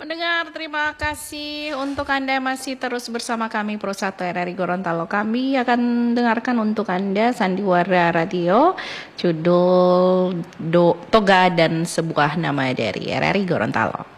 Pendengar, terima kasih untuk Anda masih terus bersama kami Pro 1 RRI Gorontalo. Kami akan dengarkan untuk Anda Sandiwara Radio, judul Toga dan Sebuah Nama dari RRI Gorontalo.